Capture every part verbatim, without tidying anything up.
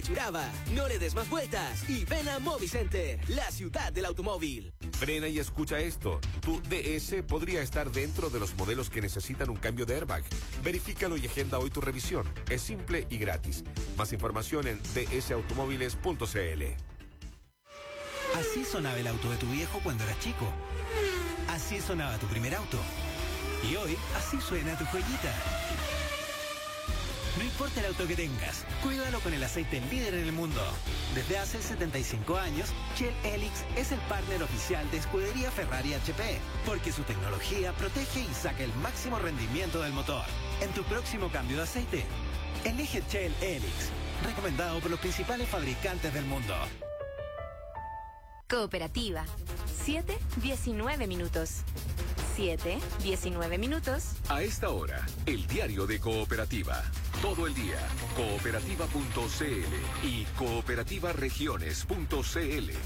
Churaba. No le des más vueltas y ven a Movicenter, la ciudad del automóvil. Frena y escucha esto. Tu D S podría estar dentro de los modelos que necesitan un cambio de airbag. Verifícalo y agenda hoy tu revisión. Es simple y gratis. Más información en d s automóviles punto c l. Así sonaba el auto de tu viejo cuando eras chico. Así sonaba tu primer auto. Y hoy, así suena tu joyita. No importa el auto que tengas, cuídalo con el aceite líder en el mundo. Desde hace setenta y cinco años, Shell Helix es el partner oficial de Escudería Ferrari H P, porque su tecnología protege y saca el máximo rendimiento del motor. En tu próximo cambio de aceite, elige Shell Helix, recomendado por los principales fabricantes del mundo. Cooperativa. siete diecinueve minutos. siete diecinueve minutos. A esta hora, el diario de Cooperativa. Todo el día, cooperativa punto c l y cooperativa regiones punto c l.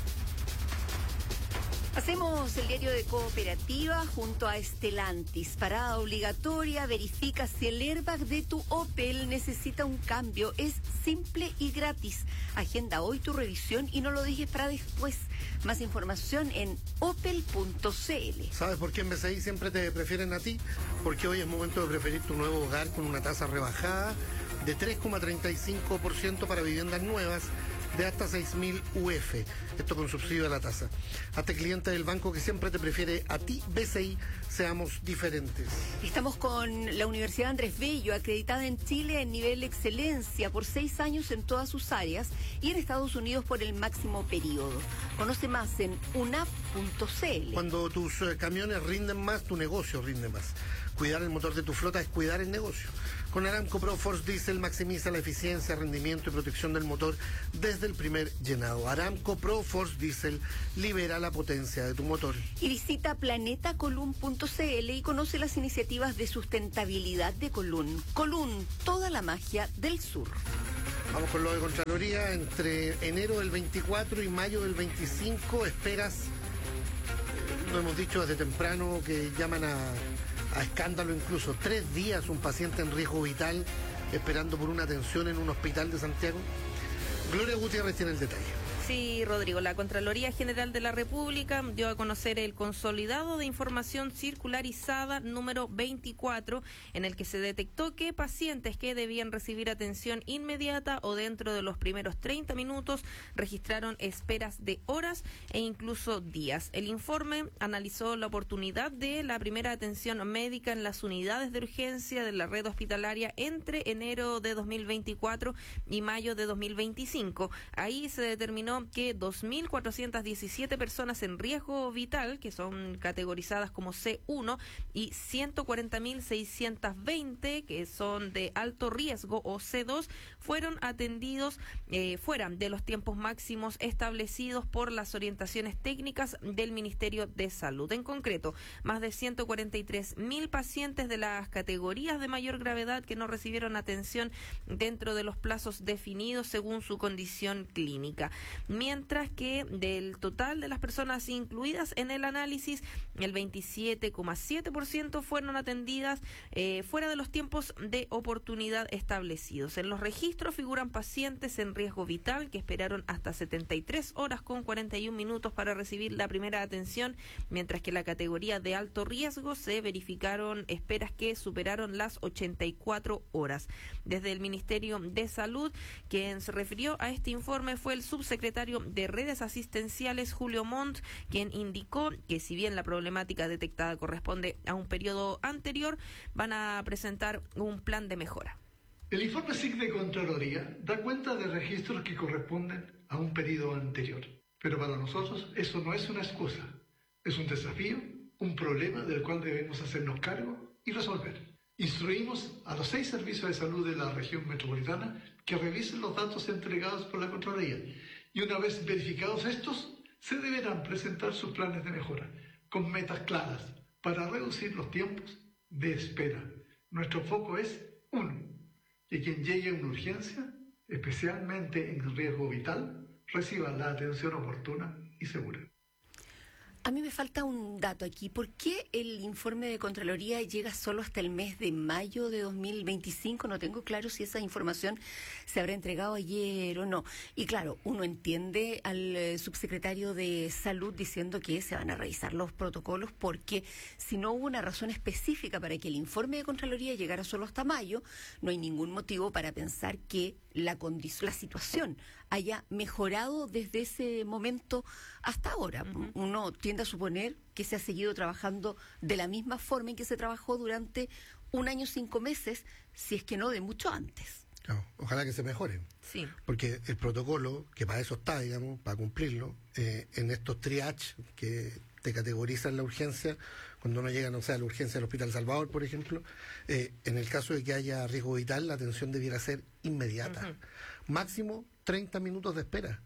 Hacemos el diario de Cooperativa junto a Stellantis. Parada obligatoria, verifica si el airbag de tu Opel necesita un cambio. Es simple y gratis. Agenda hoy tu revisión y no lo dejes para después. Más información en opel punto c l. ¿Sabes por qué en B C I siempre te prefieren a ti? Porque hoy es momento de preferir tu nuevo hogar con una tasa rebajada de tres coma treinta y cinco por ciento para viviendas nuevas de hasta seis mil U F. Esto con subsidio a la tasa. Hazte cliente del banco que siempre te prefiere a ti, B C I. Seamos diferentes. Estamos con la Universidad Andrés Bello, acreditada en Chile en nivel excelencia por seis años en todas sus áreas y en Estados Unidos por el máximo periodo. Conoce más en u n a f punto c l. Cuando tus eh, camiones rinden más, tu negocio rinde más. Cuidar el motor de tu flota es cuidar el negocio. Con Aramco Pro Force Diesel maximiza la eficiencia, rendimiento y protección del motor desde el primer llenado. Aramco Pro Force Diesel libera la potencia de tu motor. Y visita planeta column punto c l y conoce las iniciativas de sustentabilidad de Colún. Colún, toda la magia del sur. Vamos con lo de Contraloría. Entre enero del veinticuatro y mayo del veinticinco esperas, lo hemos dicho desde temprano, que llaman a, a escándalo incluso. Tres días un paciente en riesgo vital esperando por una atención en un hospital de Santiago. Gloria Gutiérrez tiene el detalle. Sí, Rodrigo, la Contraloría General de la República dio a conocer el consolidado de información circularizada número veinticuatro, en el que se detectó que pacientes que debían recibir atención inmediata o dentro de los primeros treinta minutos registraron esperas de horas e incluso días. El informe analizó la oportunidad de la primera atención médica en las unidades de urgencia de la red hospitalaria entre enero de dos mil veinticuatro y mayo de dos mil veinticinco. Ahí se determinó que dos mil cuatrocientas diecisiete personas en riesgo vital, que son categorizadas como C uno, y ciento cuarenta mil seiscientos veinte, que son de alto riesgo o C dos, fueron atendidos eh, fuera de los tiempos máximos establecidos por las orientaciones técnicas del Ministerio de Salud. En concreto, más de ciento cuarenta y tres mil pacientes de las categorías de mayor gravedad que no recibieron atención dentro de los plazos definidos según su condición clínica. Mientras que del total de las personas incluidas en el análisis, el veintisiete coma siete por ciento fueron atendidas eh, fuera de los tiempos de oportunidad establecidos. En los registros figuran pacientes en riesgo vital que esperaron hasta setenta y tres horas con cuarenta y un minutos para recibir la primera atención, mientras que en la categoría de alto riesgo se verificaron esperas que superaron las ochenta y cuatro horas. Desde el Ministerio de Salud, quien se refirió a este informe fue el subsecretario de Redes Asistenciales, Julio Montt, quien indicó que si bien la problemática detectada corresponde a un periodo anterior, van a presentar un plan de mejora. El informe S I C de Contraloría da cuenta de registros que corresponden a un periodo anterior. Pero para nosotros eso no es una excusa, es un desafío, un problema del cual debemos hacernos cargo y resolver. Instruimos a los seis servicios de salud de la región metropolitana que revisen los datos entregados por la Contraloría y una vez verificados estos, se deberán presentar sus planes de mejora con metas claras para reducir los tiempos de espera. Nuestro foco es, uno, que quien llegue a una urgencia, especialmente en riesgo vital, reciba la atención oportuna y segura. A mí me falta un dato aquí. ¿Por qué el informe de Contraloría llega solo hasta el mes de mayo de dos mil veinticinco? No tengo claro si esa información se habrá entregado ayer o no. Y claro, uno entiende al eh, subsecretario de Salud diciendo que se van a revisar los protocolos porque si no hubo una razón específica para que el informe de Contraloría llegara solo hasta mayo, no hay ningún motivo para pensar que la condición, la situación haya mejorado desde ese momento hasta ahora. Uh-huh. Uno tiende a suponer que se ha seguido trabajando de la misma forma en que se trabajó durante un año cinco meses, si es que no de mucho antes. Claro, ojalá que se mejore. Sí. Porque el protocolo, que para eso está, digamos, para cumplirlo, eh, en estos triage que te categorizan la urgencia, cuando uno llega, no sé, a la urgencia del Hospital Salvador, por ejemplo, eh, en el caso de que haya riesgo vital, la atención debiera ser inmediata. Uh-huh. Máximo treinta minutos de espera.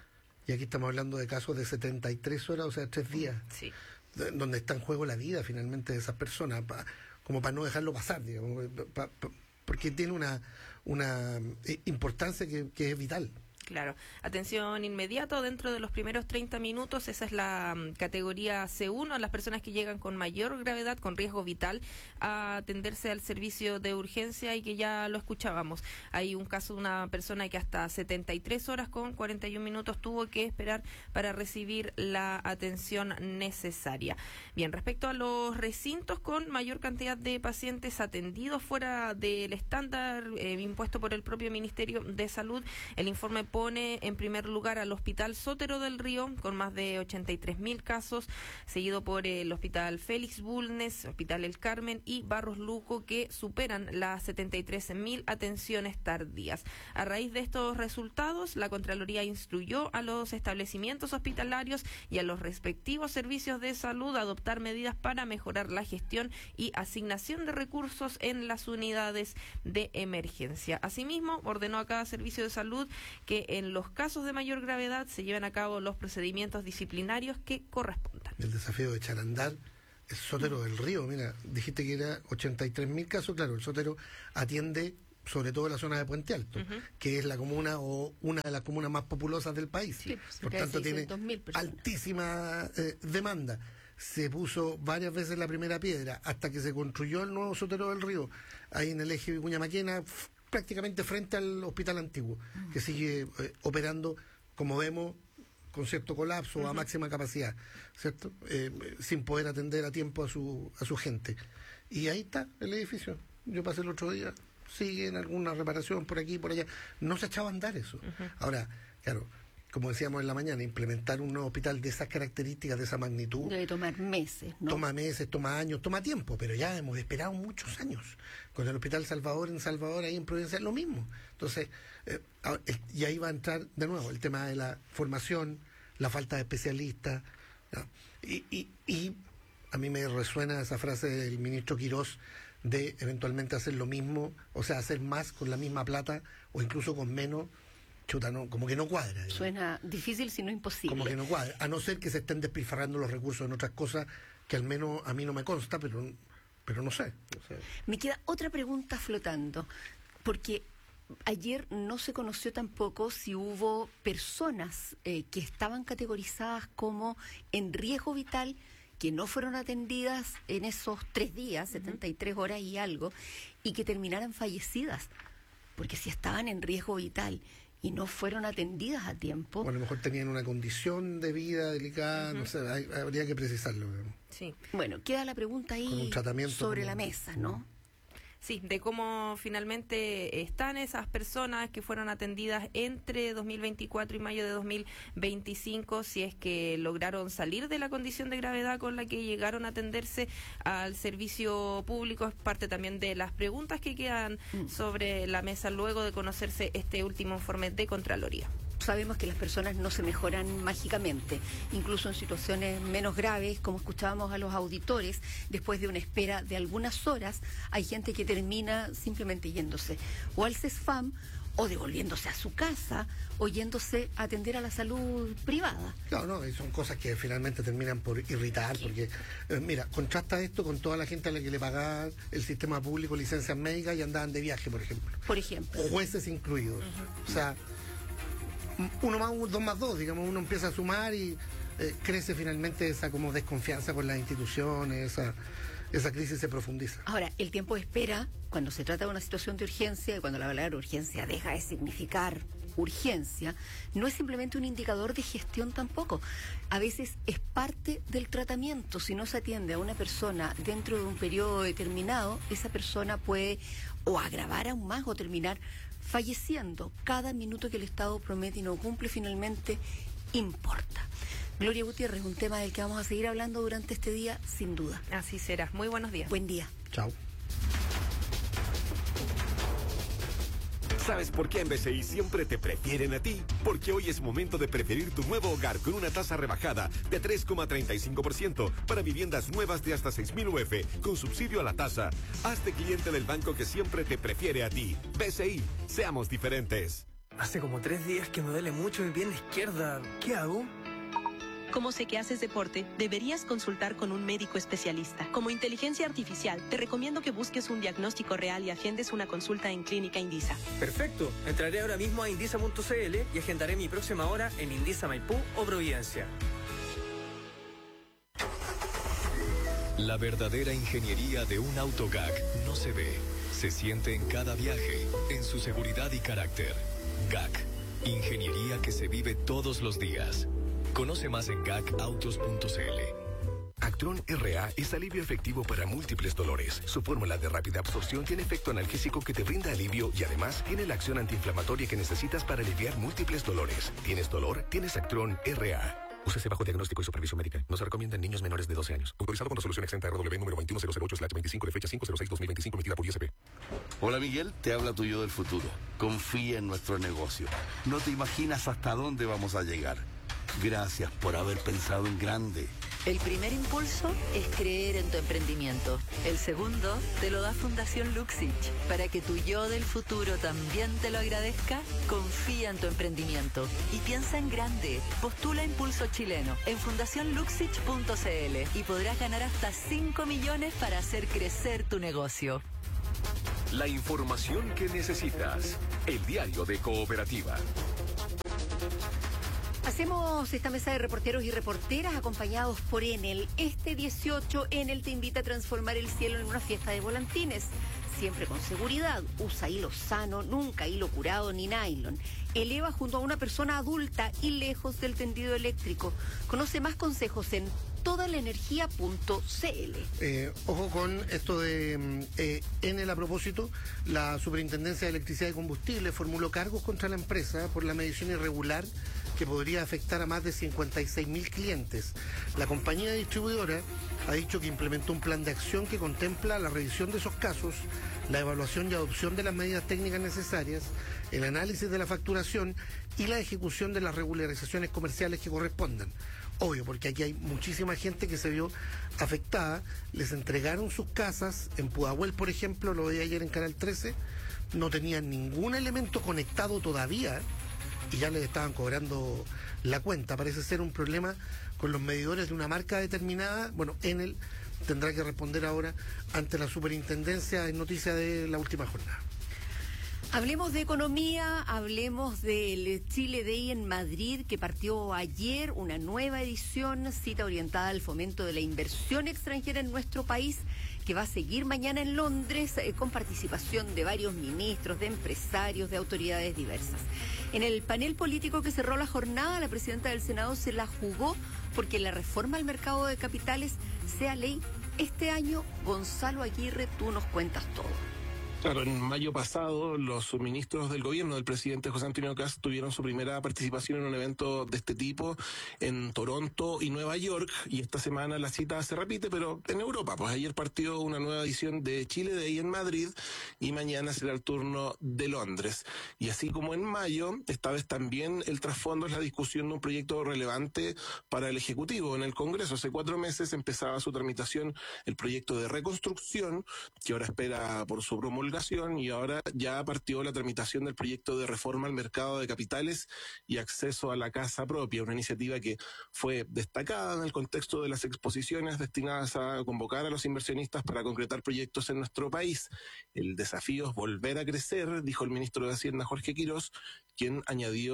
Y aquí estamos hablando de casos de setenta y tres horas, o sea, tres días. Sí. De, donde está en juego la vida, finalmente, de esas personas, pa, como para no dejarlo pasar, digamos, pa, pa, porque tiene una, una importancia que, que es vital. Claro, atención inmediata dentro de los primeros treinta minutos, esa es la um, categoría C uno, las personas que llegan con mayor gravedad, con riesgo vital, a atenderse al servicio de urgencia y que ya lo escuchábamos. Hay un caso de una persona que hasta setenta y tres horas con cuarenta y un minutos tuvo que esperar para recibir la atención necesaria. Bien, respecto a los recintos con mayor cantidad de pacientes atendidos fuera del estándar eh, impuesto por el propio Ministerio de Salud, el informe pone en primer lugar al Hospital Sotero del Río, con más de ochenta y tres mil casos, seguido por el Hospital Félix Bulnes, Hospital El Carmen y Barros Luco, que superan las setenta y tres mil atenciones tardías. A raíz de estos resultados, la Contraloría instruyó a los establecimientos hospitalarios y a los respectivos servicios de salud a adoptar medidas para mejorar la gestión y asignación de recursos en las unidades de emergencia. Asimismo, ordenó a cada servicio de salud que en los casos de mayor gravedad se lleven a cabo los procedimientos disciplinarios que correspondan. El desafío de echar a andar el Sotero del Río, mira, dijiste que era ochenta y tres mil casos, claro, el Sotero atiende sobre todo la zona de Puente Alto, uh-huh. que es la comuna o una de las comunas más populosas del país. Sí, pues, por tanto tiene altísima eh, demanda. Se puso varias veces la primera piedra hasta que se construyó el nuevo Sotero del Río, ahí en el eje Vicuña Maquena, f- prácticamente frente al hospital antiguo, uh-huh. que sigue eh, operando, como vemos, con cierto colapso uh-huh. a máxima capacidad, ¿cierto? Eh, sin poder atender a tiempo a su a su gente. Y ahí está el edificio. Yo pasé el otro día, sigue en alguna reparación por aquí y por allá. No se echaba a andar eso. Uh-huh. Ahora, claro, como decíamos en la mañana, implementar un nuevo hospital de esas características, de esa magnitud... Debe tomar meses, ¿no? Toma meses, toma años, toma tiempo, pero ya hemos esperado muchos años. Con el Hospital Salvador en Salvador, ahí en Providencia, es lo mismo. Entonces, eh, y ahí va a entrar de nuevo el tema de la formación, la falta de especialistas. ¿No? Y, y, y a mí me resuena esa frase del ministro Quirós de eventualmente hacer lo mismo, o sea, hacer más con la misma plata o incluso con menos. Chuta, no, como que no cuadra. Digamos. Suena difícil, si no imposible. Como que no cuadra, a no ser que se estén despilfarrando los recursos en otras cosas que al menos a mí no me consta, pero, pero no sé. No sé. Me queda otra pregunta flotando, porque ayer no se conoció tampoco si hubo personas eh, que estaban categorizadas como en riesgo vital, que no fueron atendidas en esos tres días, uh-huh. setenta y tres horas y algo, y que terminaran fallecidas, porque si estaban en riesgo vital y no fueron atendidas a tiempo. O a lo mejor tenían una condición de vida delicada, uh-huh. no sé, hay, habría que precisarlo. Sí. Bueno, queda la pregunta ahí sobre como... la mesa, ¿no? Sí, de cómo finalmente están esas personas que fueron atendidas entre dos mil veinticuatro y mayo de dos mil veinticinco, si es que lograron salir de la condición de gravedad con la que llegaron a atenderse al servicio público. Es parte también de las preguntas que quedan mm. sobre la mesa luego de conocerse este último informe de Contraloría. Sabemos que las personas no se mejoran mágicamente, incluso en situaciones menos graves, como escuchábamos a los auditores, después de una espera de algunas horas, hay gente que termina simplemente yéndose o al CESFAM o devolviéndose a su casa o yéndose a atender a la salud privada. Claro, no, son cosas que finalmente terminan por irritar, porque, eh, mira, contrasta esto con toda la gente a la que le pagaba el sistema público licencias médicas y andaban de viaje, por ejemplo. Por ejemplo. Jueces incluidos. Uh-huh. O sea... Uno más uno, dos más dos, digamos, uno empieza a sumar y eh, crece finalmente esa como desconfianza por las instituciones, esa, esa crisis se profundiza. Ahora, el tiempo de espera, cuando se trata de una situación de urgencia y cuando la palabra urgencia deja de significar urgencia, no es simplemente un indicador de gestión tampoco. A veces es parte del tratamiento. Si no se atiende a una persona dentro de un periodo determinado, esa persona puede o agravar aún más o terminar falleciendo. Cada minuto que el Estado promete y no cumple finalmente importa. Gloria Gutiérrez, un tema del que vamos a seguir hablando durante este día, sin duda. Así será. Muy buenos días. Buen día. Chao. ¿Sabes por qué en B C I siempre te prefieren a ti? Porque hoy es momento de preferir tu nuevo hogar con una tasa rebajada de tres coma treinta y cinco por ciento para viviendas nuevas de hasta seis mil U F con subsidio a la tasa. Hazte cliente del banco que siempre te prefiere a ti. B C I, seamos diferentes. Hace como tres días que me duele mucho mi pierna izquierda. ¿Qué hago? Como sé que haces deporte, deberías consultar con un médico especialista. Como inteligencia artificial, te recomiendo que busques un diagnóstico real y agendes una consulta en Clínica Indisa. Perfecto. Entraré ahora mismo a indisa punto c l y agendaré mi próxima hora en Indisa Maipú o Providencia. La verdadera ingeniería de un auto G A C no se ve, se siente en cada viaje, en su seguridad y carácter. G A C, ingeniería que se vive todos los días. Conoce más en gacautos punto c l. Actron R A es alivio efectivo para múltiples dolores. Su fórmula de rápida absorción tiene efecto analgésico que te brinda alivio y además tiene la acción antiinflamatoria que necesitas para aliviar múltiples dolores. ¿Tienes dolor? Tienes Actron R A. Úsese bajo diagnóstico y supervisión médica. No se recomienda en niños menores de doce años. Autorizado con resolución exenta R W número veintiuno cero cero ocho veinticinco de fecha cinco cero seis dos mil veinticinco emitida por I S P. Hola Miguel, te habla tu yo del futuro. Confía en nuestro negocio. No te imaginas hasta dónde vamos a llegar. Gracias por haber pensado en grande. El primer impulso es creer en tu emprendimiento. El segundo te lo da Fundación Luxich. Para que tu yo del futuro también te lo agradezca, confía en tu emprendimiento y piensa en grande. Postula Impulso Chileno en fundación luxich punto c l y podrás ganar hasta cinco millones para hacer crecer tu negocio. La información que necesitas. El diario de Cooperativa. Hacemos esta mesa de reporteros y reporteras acompañados por Enel. Este dieciocho, Enel te invita a transformar el cielo en una fiesta de volantines. Siempre con seguridad. Usa hilo sano, nunca hilo curado ni nylon. Eleva junto a una persona adulta y lejos del tendido eléctrico. Conoce más consejos en toda la energía punto c l. Eh, ojo con esto de eh, Enel. A propósito, la Superintendencia de Electricidad y Combustible formuló cargos contra la empresa por la medición irregular que podría afectar a más de cincuenta y seis mil clientes. La compañía distribuidora ha dicho que implementó un plan de acción que contempla la revisión de esos casos, la evaluación y adopción de las medidas técnicas necesarias, el análisis de la facturación y la ejecución de las regularizaciones comerciales que correspondan. Obvio, porque aquí hay muchísima gente que se vio afectada, les entregaron sus casas, en Pudahuel, por ejemplo, lo vi ayer en Canal trece, no tenían ningún elemento conectado todavía, y ya les estaban cobrando la cuenta. Parece ser un problema con los medidores de una marca determinada. Bueno, Enel tendrá que responder ahora ante la superintendencia en noticia de la última jornada. Hablemos de economía, hablemos del Chile Day en Madrid, que partió ayer, una nueva edición, cita orientada al fomento de la inversión extranjera en nuestro país, que va a seguir mañana en Londres, eh, con participación de varios ministros, de empresarios, de autoridades diversas. En el panel político que cerró la jornada, la presidenta del Senado se la jugó porque la reforma al mercado de capitales sea ley este año. Gonzalo Aguirre, tú nos cuentas todo. Claro, en mayo pasado los suministros del gobierno del presidente José Antonio Kast tuvieron su primera participación en un evento de este tipo en Toronto y Nueva York, y esta semana la cita se repite, pero en Europa. Pues ayer partió una nueva edición de Chile Day en Madrid y mañana será el turno de Londres. Y así como en mayo, esta vez también el trasfondo es la discusión de un proyecto relevante para el Ejecutivo. En el Congreso hace cuatro meses empezaba su tramitación el proyecto de reconstrucción, que ahora espera por su promulgación, y ahora ya partió la tramitación del proyecto de reforma al mercado de capitales y acceso a la casa propia, una iniciativa que fue destacada en el contexto de las exposiciones destinadas a convocar a los inversionistas para concretar proyectos en nuestro país. El desafío es volver a crecer, dijo el ministro de Hacienda Jorge Quirós, quien añadió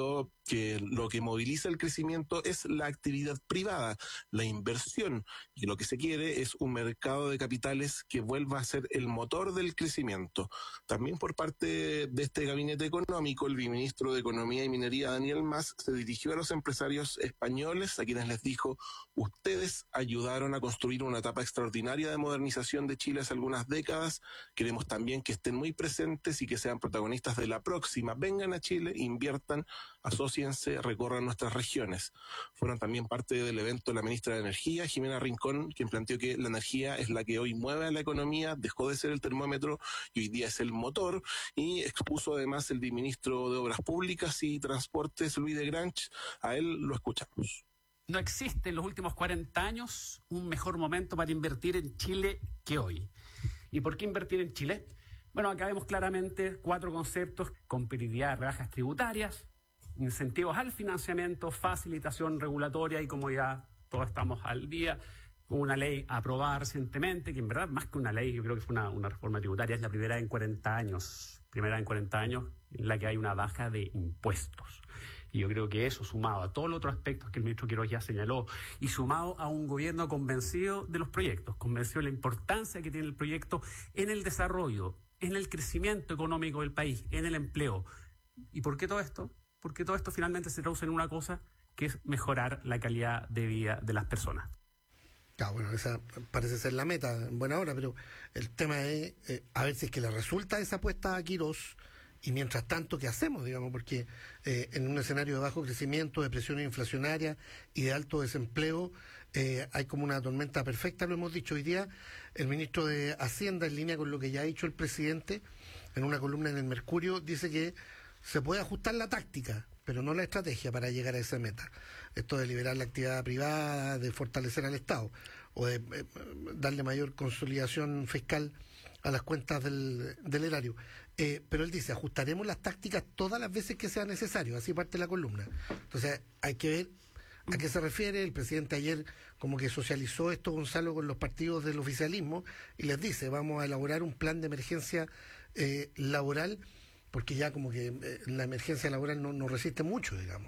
que lo que moviliza el crecimiento es la actividad privada, la inversión, y lo que se quiere es un mercado de capitales que vuelva a ser el motor del crecimiento. También por parte de este gabinete económico, el viceministro de Economía y Minería, Daniel Mas, se dirigió a los empresarios españoles, a quienes les dijo: ustedes ayudaron a construir una etapa extraordinaria de modernización de Chile hace algunas décadas, queremos también que estén muy presentes y que sean protagonistas de la próxima. Vengan a Chile, inviertan, asóciense, recorran nuestras regiones. Fueron también parte del evento la ministra de Energía, Jimena Rincón, quien planteó que la energía es la que hoy mueve a la economía, dejó de ser el termómetro y hoy día es el motor, y expuso además el ministro de Obras Públicas y Transportes, Luis de Granch. A él lo escuchamos. No existe en los últimos cuarenta años un mejor momento para invertir en Chile que hoy. ¿Y por qué invertir en Chile? Bueno, acá vemos claramente cuatro conceptos: competitividad, rebajas tributarias, incentivos al financiamiento, facilitación regulatoria y, como ya todos estamos al día, una ley aprobada recientemente, que en verdad más que una ley, yo creo que fue una, una reforma tributaria, es la primera en cuarenta años, primera en cuarenta años en la que hay una baja de impuestos. Y yo creo que eso, sumado a todos los otros aspectos que el ministro Quiroz ya señaló, y sumado a un gobierno convencido de los proyectos, convencido de la importancia que tiene el proyecto en el desarrollo, en el crecimiento económico del país, en el empleo. ¿Y por qué todo esto? Porque todo esto finalmente se traduce en una cosa, que es mejorar la calidad de vida de las personas. Claro, bueno, esa parece ser la meta en buena hora, pero el tema es eh, a ver si es que le resulta esa apuesta a Quiroz. Y mientras tanto, ¿qué hacemos? Digamos, porque eh, en un escenario de bajo crecimiento, de presión inflacionaria y de alto desempleo, eh, hay como una tormenta perfecta, lo hemos dicho hoy día. El ministro de Hacienda, en línea con lo que ya ha dicho el presidente, en una columna en el Mercurio, dice que se puede ajustar la táctica, pero no la estrategia para llegar a esa meta. Esto de liberar la actividad privada, de fortalecer al Estado, o de eh, darle mayor consolidación fiscal a las cuentas del, del erario. Eh, pero él dice, ajustaremos las tácticas todas las veces que sea necesario, así parte la columna. Entonces hay que ver a qué se refiere. El presidente ayer como que socializó esto, Gonzalo, con los partidos del oficialismo, y les dice, vamos a elaborar un plan de emergencia eh, laboral, porque ya como que eh, la emergencia laboral no, no resiste mucho, digamos.